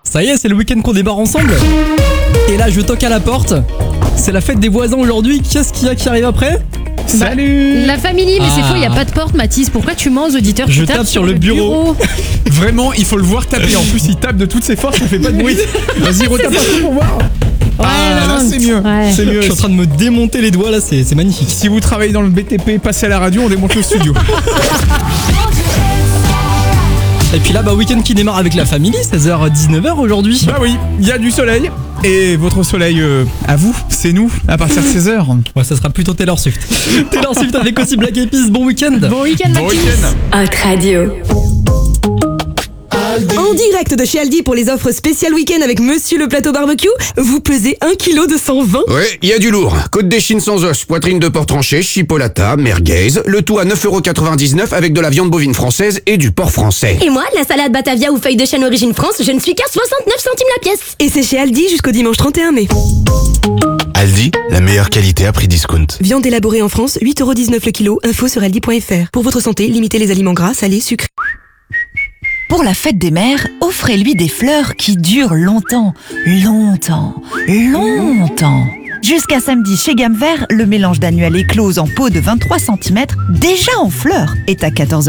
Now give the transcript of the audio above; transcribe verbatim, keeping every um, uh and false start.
Ça y est, c'est le week-end qu'on démarre ensemble. Et là, je toque à la porte. C'est la fête des voisins aujourd'hui. Qu'est-ce qu'il y a qui arrive après? Salut. La famille, mais c'est Ah. faux, il n'y a pas de porte, Mathis. Pourquoi tu mens aux auditeurs Je qui tapent tape sur le bureau. Vraiment, il faut le voir taper. En plus, il tape de toutes ses forces, ça fait pas de bruit. Vas-y, retape un peu pour voir. Ouais, Ah, là, non, c'est mieux. ouais. C'est mieux. Je suis en train de me démonter les doigts là, c'est c'est magnifique. Si vous travaillez dans le B T P, passez à la radio, on démonte le studio. Et puis là, bah, week-end qui démarre avec la famille, seize heures dix-neuf heures aujourd'hui. Bah oui, il y a du soleil. Et votre soleil, euh, à vous, c'est nous, à partir de seize heures. Ouais, ça sera plutôt Taylor Swift. Taylor Swift avec aussi Black Eyed Peas, bon week-end. Bon week-end, Bon Mathis. week-end. Hot Radio. En direct de chez Aldi pour les offres spéciales week-end avec Monsieur le Plateau Barbecue, vous pesez un kilo de cent vingt. Ouais, il y a du lourd. Côte d'échine sans os, poitrine de porc tranché, chipolata, merguez, le tout à neuf euros quatre-vingt-dix-neuf avec de la viande bovine française et du porc français. Et moi, la salade Batavia ou feuille de chêne origine France, je ne suis qu'à soixante-neuf centimes la pièce. Et c'est chez Aldi jusqu'au dimanche trente et un mai. Aldi, la meilleure qualité à prix discount. Viande élaborée en France, huit euros dix-neuf le kilo. Info sur aldi point fr. Pour votre santé, limitez les aliments gras, salés, sucrés. Pour la fête des mères, offrez-lui des fleurs qui durent longtemps, longtemps, longtemps. Jusqu'à samedi chez Gamme Vert, le mélange d'annuel éclose en pot de vingt-trois centimètres, déjà en fleurs, est à quatorze euros.